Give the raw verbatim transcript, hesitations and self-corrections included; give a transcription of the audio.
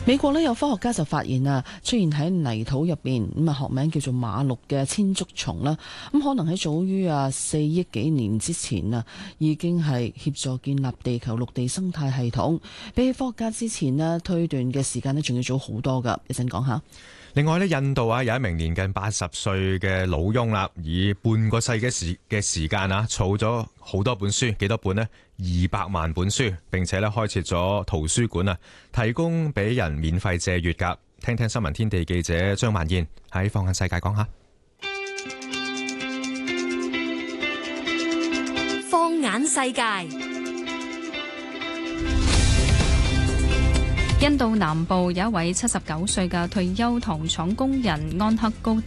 美國呢有科學家就發現啊，出現喺泥土入邊咁啊，學名叫做馬鹿嘅千足蟲啦，咁可能喺早於啊四億幾年之前啊，已經係協助建立地球陸地生態系統，比起科學家之前呢推斷嘅時間呢，仲要早好多噶。一陣講下。 另外咧，印度啊有一名年近八十歲嘅老翁啦，以半個世紀時嘅時間啊，儲咗好多本書，幾多本呢？二百萬本書，並且咧開設咗圖書館啊，提供俾人免費借閱噶。聽聽新聞天地記者張萬燕喺放眼世界講下。 放眼世界。印度南部有一位七十九歲嘅退休糖廠工人安克高